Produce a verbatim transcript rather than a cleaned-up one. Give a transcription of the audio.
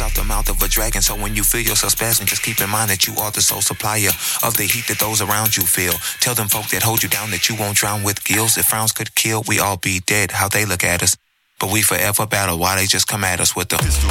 comes out the mouth of a dragon. So when you feel yourself spazzing, just keep in mind that you are the sole supplier of the heat that those around you feel. Tell them folk that hold you down that you won't drown with gills. If frowns could kill, we all be dead. How they look at us. But we forever battle while they just come at us with the